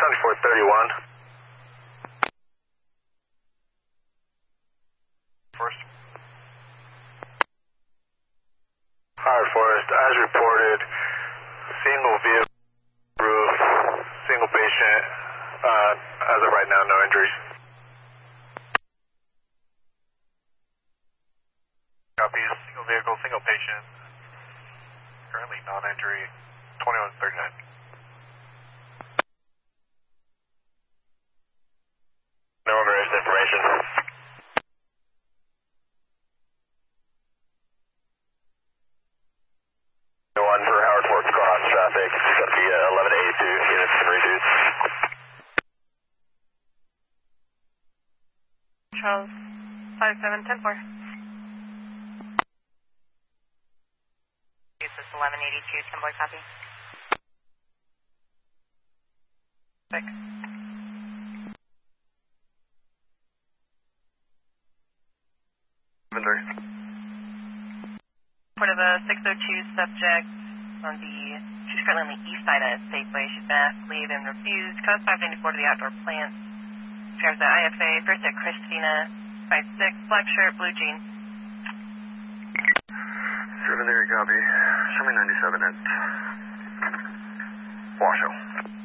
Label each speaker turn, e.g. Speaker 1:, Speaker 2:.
Speaker 1: 9431. Forest. Howard Forest, as reported, single vehicle roof, single patient, as of right now, no injuries. Copy, single vehicle, single patient, currently non-injury, 2139. No arrest information. One for Howard Forest cross traffic, it's going to be 1182 units and reduced.
Speaker 2: Charles, 5710-4. This is 1182, 10 boy copy. 6.
Speaker 1: Inventory.
Speaker 2: Report of a 602 subject on she's currently on the east side of Safeway. She's been asked to leave and refused. Code 594 to the outdoor plant. Drives the IFA, first at Christina, 5'6", black shirt, blue jeans.
Speaker 1: Secondary copy. Show me 97 at Washoe.